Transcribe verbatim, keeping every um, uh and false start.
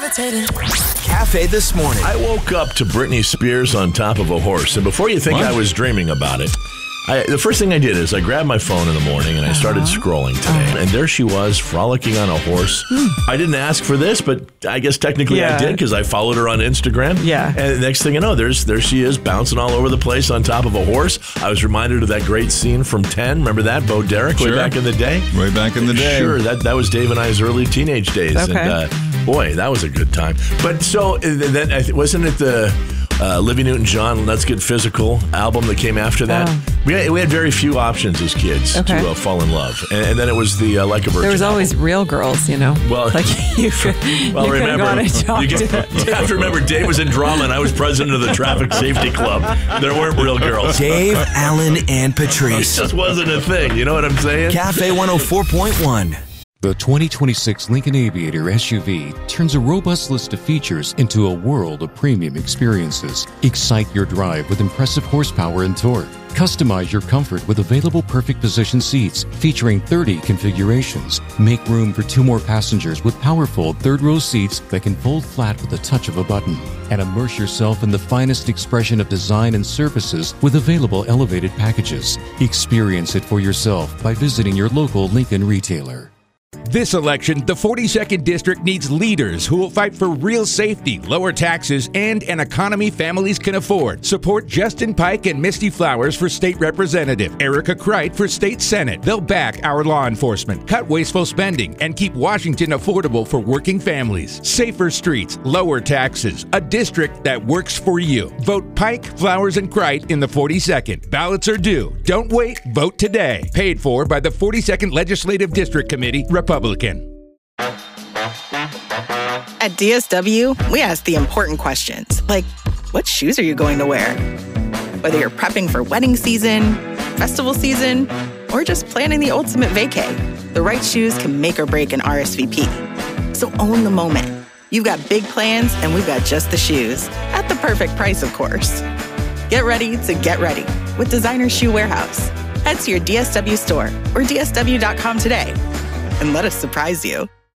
levitating. Cafe This Morning. I woke up to Britney Spears on top of a horse, and before you think What? I was dreaming about it, I, the first thing I did is I grabbed my phone in the morning and I started Uh-huh. scrolling today. Uh-huh. And there she was, frolicking on a horse. I didn't ask for this, but I guess technically Yeah. I did because I followed her on Instagram. Yeah. And the next thing you know, there's there she is bouncing all over the place on top of a horse. I was reminded of that great scene from ten. Remember that? Bo Derek way Sure. back in the day? Way back in the day. Sure. That, that was Dave and I's early teenage days. Okay. And uh, boy, that was a good time. But so uh, then I th- wasn't it the uh, Olivia Newton-John Let's Get Physical album that came after that? Oh. We, had, we had very few options as kids Okay. to uh, fall in love. And, and then it was the uh, Like a Virgin There was album. always real girls, you know. Well- like you could, Well, you could remember, go on and talk you, to get, you have to remember Dave was in drama and I was president of the Traffic Safety Club. There weren't real girls. Dave, Alan, and It Patrice. just wasn't a thing. You know what I'm saying? Cafe one oh four point one. The twenty twenty-six Lincoln Aviator S U V turns a robust list of features into a world of premium experiences. Excite your drive with impressive horsepower and torque. Customize your comfort with available perfect position seats featuring thirty configurations. Make room for two more passengers with powerful third-row seats that can fold flat with the touch of a button. And immerse yourself in the finest expression of design and services with available elevated packages. Experience it for yourself by visiting your local Lincoln retailer. This election, the forty-second District needs leaders who will fight for real safety, lower taxes, and an economy families can afford. Support Justin Pike and Misty Flowers for State Representative, Erica Kreit for State Senate. They'll back our law enforcement, cut wasteful spending, and keep Washington affordable for working families. Safer streets, lower taxes, a district that works for you. Vote Pike, Flowers, and Kreit in the forty-second. Ballots are due. Don't wait. Vote today. Paid for by the forty-second Legislative District Committee, Republican. At D S W, we ask the important questions, like, what shoes are you going to wear? Whether you're prepping for wedding season, festival season, or just planning the ultimate vacay, the right shoes can make or break an R S V P. So own the moment. You've got big plans, and we've got just the shoes. At the perfect price, of course. Get ready to get ready with Designer Shoe Warehouse. Head to your D S W store or D S W dot com today and let us surprise you.